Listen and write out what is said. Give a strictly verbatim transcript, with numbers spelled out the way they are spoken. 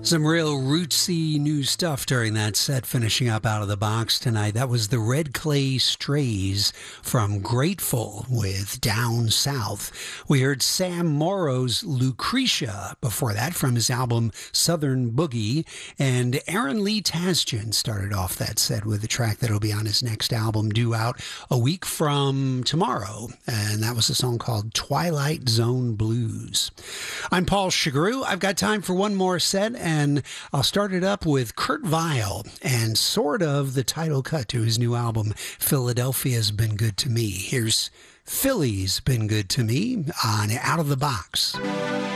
Some real rootsy new stuff during that set, finishing up Out of the Box tonight. That was the Red Clay Strays from Grateful with Down South. We heard Sam Morrow's Lucretia before that from his album Southern Boogie. And Aaron Lee Tasjan started off that set with a track that'll be on his next album due out a week from tomorrow. And that was a song called Twilight Zone Blues. I'm Paul Chagru. I've got time for one more set, and I'll start it up with Kurt Vile and sort of the title cut to his new album, Philadelphia's Been Good to Me. Here's Philly's Been Good to Me on Out of the Box.